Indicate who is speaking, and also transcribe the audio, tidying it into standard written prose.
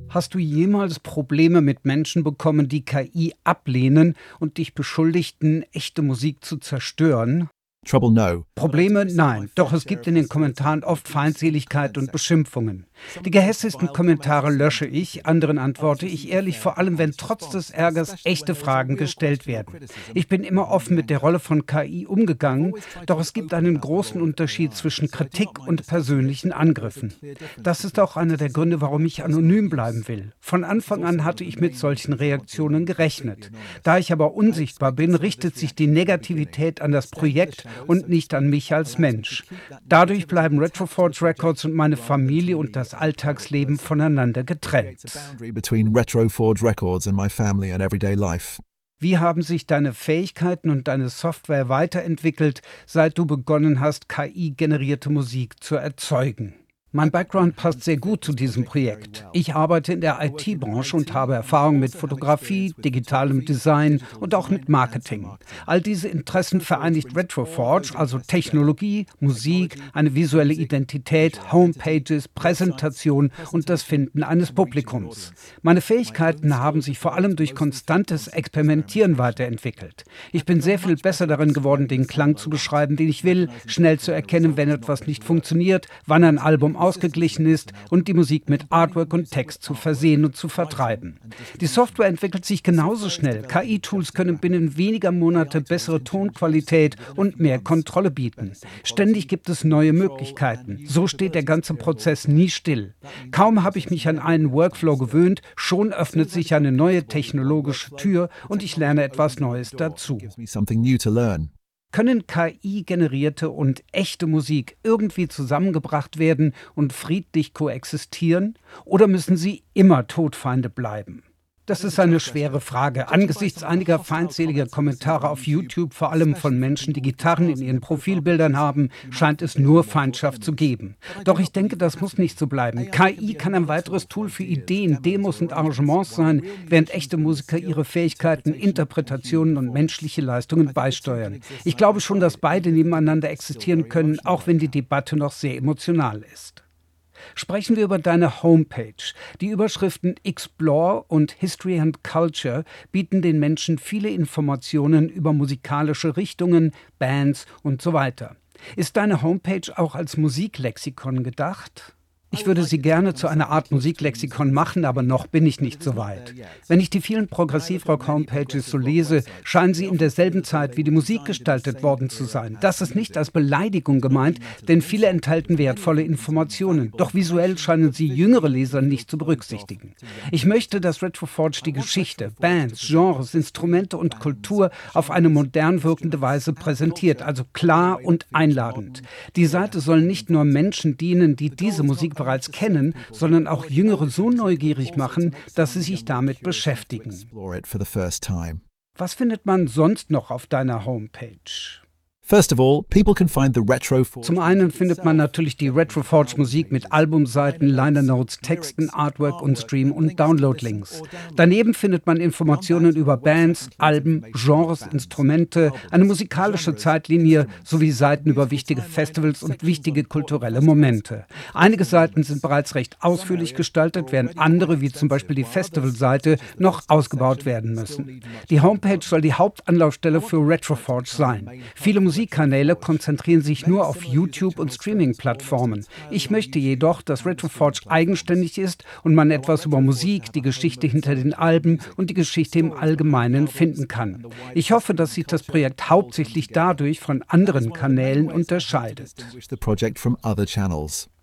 Speaker 1: Hast du jemals Probleme mit Menschen bekommen, die KI ablehnen und dich beschuldigten, echte Musik zu zerstören?
Speaker 2: Trouble, no.
Speaker 1: Probleme? Nein. Doch es gibt in den Kommentaren oft Feindseligkeit und Beschimpfungen. Die gehässigsten Kommentare lösche ich, anderen antworte ich ehrlich, vor allem wenn trotz des Ärgers echte Fragen gestellt werden. Ich bin immer offen mit der Rolle von KI umgegangen, doch es gibt einen großen Unterschied zwischen Kritik und persönlichen Angriffen. Das ist auch einer der Gründe, warum ich anonym bleiben will. Von Anfang an hatte ich mit solchen Reaktionen gerechnet. Da ich aber unsichtbar bin, richtet sich die Negativität an das Projekt und nicht an mich als Mensch. Dadurch bleiben Retroforge Records und meine Familie und das Alltagsleben voneinander getrennt. Wie haben sich deine Fähigkeiten und deine Software weiterentwickelt, seit du begonnen hast, KI-generierte Musik zu erzeugen? Mein Background passt sehr gut zu diesem Projekt. Ich arbeite in der IT-Branche und habe Erfahrung mit Fotografie, digitalem Design und auch mit Marketing. All diese Interessen vereinigt Retroforge, also Technologie, Musik, eine visuelle Identität, Homepages, Präsentation und das Finden eines Publikums. Meine Fähigkeiten haben sich vor allem durch konstantes Experimentieren weiterentwickelt. Ich bin sehr viel besser darin geworden, den Klang zu beschreiben, den ich will, schnell zu erkennen, wenn etwas nicht funktioniert, wann ein Album ausgeglichen ist und die Musik mit Artwork und Text zu versehen und zu vertreiben. Die Software entwickelt sich genauso schnell. KI-Tools können binnen weniger Monate bessere Tonqualität und mehr Kontrolle bieten. Ständig gibt es neue Möglichkeiten. So steht der ganze Prozess nie still. Kaum habe ich mich an einen Workflow gewöhnt, schon öffnet sich eine neue technologische Tür und ich lerne etwas Neues dazu. Können KI-generierte und echte Musik irgendwie zusammengebracht werden und friedlich koexistieren? Oder müssen sie immer Todfeinde bleiben? Das ist eine schwere Frage. Angesichts einiger feindseliger Kommentare auf YouTube, vor allem von Menschen, die Gitarren in ihren Profilbildern haben, scheint es nur Feindschaft zu geben. Doch ich denke, das muss nicht so bleiben. KI kann ein weiteres Tool für Ideen, Demos und Arrangements sein, während echte Musiker ihre Fähigkeiten, Interpretationen und menschliche Leistungen beisteuern. Ich glaube schon, dass beide nebeneinander existieren können, auch wenn die Debatte noch sehr emotional ist. Sprechen wir über deine Homepage. Die Überschriften Explore und History and Culture bieten den Menschen viele Informationen über musikalische Richtungen, Bands und so weiter. Ist deine Homepage auch als Musiklexikon gedacht? Ich würde sie gerne zu einer Art Musiklexikon machen, aber noch bin ich nicht so weit. Wenn ich die vielen Progressivrock-Homepages so lese, scheinen sie in derselben Zeit wie die Musik gestaltet worden zu sein. Das ist nicht als Beleidigung gemeint, denn viele enthalten wertvolle Informationen. Doch visuell scheinen sie jüngere Leser nicht zu berücksichtigen. Ich möchte, dass Retroforge die Geschichte, Bands, Genres, Instrumente und Kultur auf eine modern wirkende Weise präsentiert, also klar und einladend. Die Seite soll nicht nur Menschen dienen, die diese Musik bereits kennen, sondern auch Jüngere so neugierig machen, dass sie sich damit beschäftigen. Was findet man sonst noch auf deiner Homepage? Zum einen findet man natürlich die Retroforge Musik mit Albumseiten, Liner Notes, Texten, Artwork und Stream- und Download-Links. Daneben findet man Informationen über Bands, Alben, Genres, Instrumente, eine musikalische Zeitlinie sowie Seiten über wichtige Festivals und wichtige kulturelle Momente. Einige Seiten sind bereits recht ausführlich gestaltet, während andere, wie zum Beispiel die Festivalseite, noch ausgebaut werden müssen. Die Homepage soll die Hauptanlaufstelle für Retroforge sein. Viele Musikkanäle konzentrieren sich nur auf YouTube und Streaming-Plattformen. Ich möchte jedoch, dass Retroforge eigenständig ist und man etwas über Musik, die Geschichte hinter den Alben und die Geschichte im Allgemeinen finden kann. Ich hoffe, dass sich das Projekt hauptsächlich dadurch von anderen Kanälen unterscheidet.